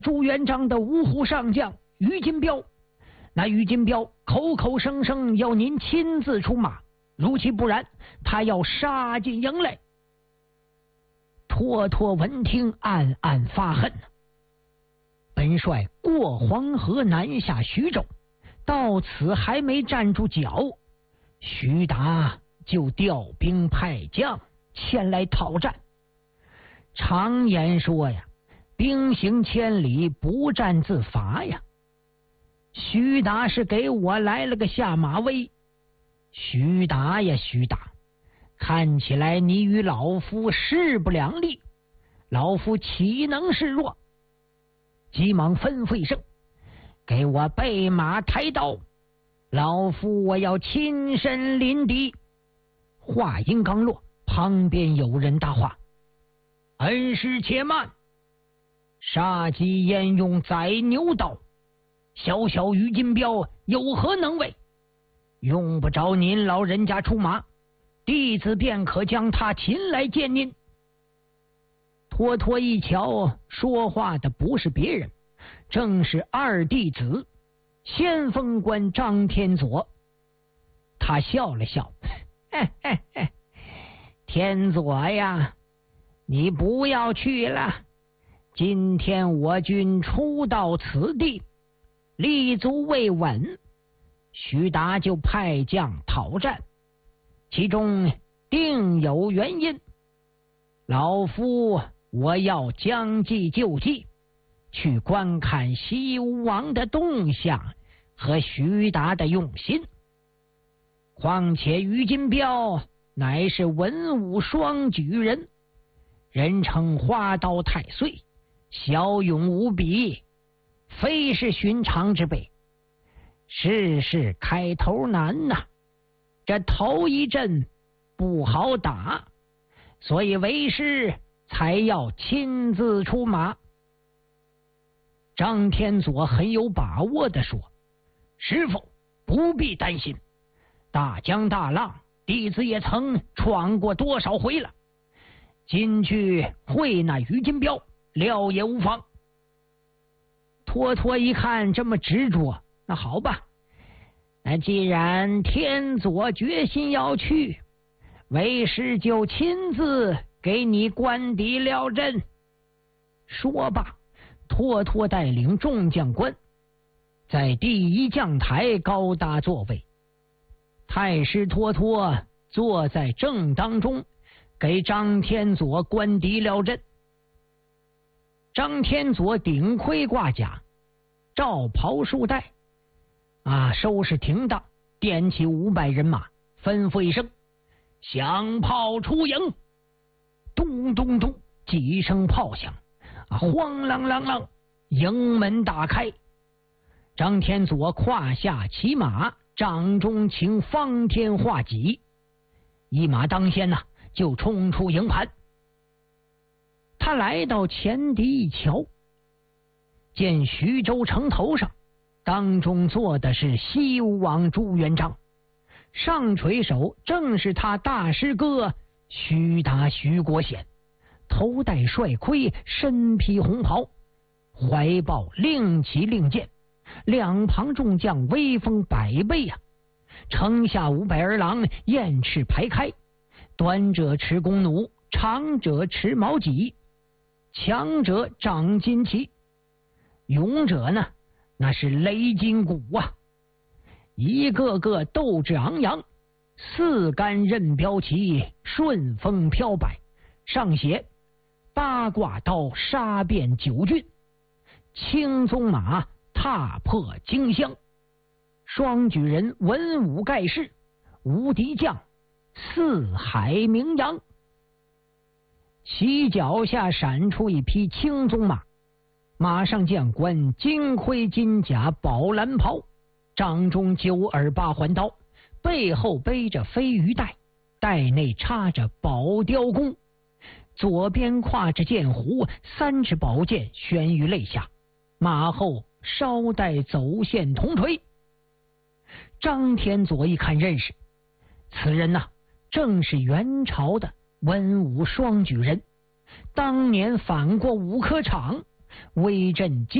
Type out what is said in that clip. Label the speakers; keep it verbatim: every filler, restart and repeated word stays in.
Speaker 1: 朱元璋的五虎上将于金彪。那于金彪口口声声要您亲自出马，如其不然，他要杀进营来。妥妥闻听，暗暗发恨。本帅过黄河南下徐州，到此还没站住脚，徐达就调兵派将前来讨战。常言说呀，兵行千里，不战自罚呀。徐达是给我来了个下马威。徐达呀徐达，看起来你与老夫势不两立，老夫岂能示弱？急忙吩咐一声，给我备马抬刀，老夫我要亲身临敌。话音刚落，旁边有人答话：恩师且慢，杀鸡焉用宰牛刀，小小于金彪有何能为？用不着您老人家出马，弟子便可将他擒来见您。妥妥一瞧，说话的不是别人，正是二弟子先锋官张天佐。他笑了笑，嘿嘿嘿，天佐呀，你不要去了，今天我军初到此地，立足未稳，徐达就派将讨战，其中定有原因。老夫我要将计就计，去观看西吴王的动向和徐达的用心。况且于金彪乃是文武双举人，人称花刀太岁，骁勇无比，非是寻常之辈。事事开头难呐、啊，这头一阵不好打，所以为师才要亲自出马。张天佐很有把握地说：师傅不必担心，大江大浪弟子也曾闯过多少回了，今去会那于金彪，料也无妨。妥妥一看这么执着，那好吧，那既然天佐决心要去，为师就亲自给你官邸料阵。说罢，妥妥带领众将官在第一将台高搭座位，太师妥妥坐在正当中，给张天佐官邸料阵。张天佐顶盔挂甲，罩袍束带，啊，收拾停当，点起五百人马，吩咐一声：响炮出营。咚咚咚几声炮响，啊，晃啷啷啷，营门打开。张天佐胯下骑马，掌中擎方天画戟，一马当先呐、啊，就冲出营盘。他来到前敌一瞧，见徐州城头上当中坐的是西吴王朱元璋，上垂手正是他大师哥徐达徐国显，头戴帅盔，身披红袍，怀抱令旗令箭，两旁众将威风百倍呀、啊！城下五百儿郎燕翅排开，短者持弓弩，长者持矛戟，强者掌金旗，勇者呢，那是擂金鼓啊！一个个斗志昂扬，四杆刃标旗顺风飘摆，上写八卦刀杀遍九郡，青鬃马踏破荆襄，双举人文武盖世，无敌将四海名扬。其脚下闪出一匹青鬃马，马上将官金盔金甲宝蓝袍，掌中九耳八环刀，背后背着飞鱼袋，袋内插着宝雕弓，左边挎着剑壶，三尺宝剑悬于肋下，马后稍带走线铜锤。张天佐一看认识，此人呐、啊，正是元朝的文武双举人，当年反过五科场， 威震